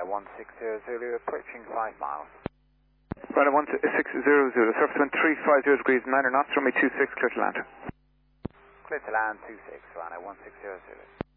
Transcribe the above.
160 Zulu, approaching 5 miles. Runway 160 Zulu, surface wind 350 degrees, 9 knots, runway 26, clear to land. Clear to land, 26, runway 160 Zulu.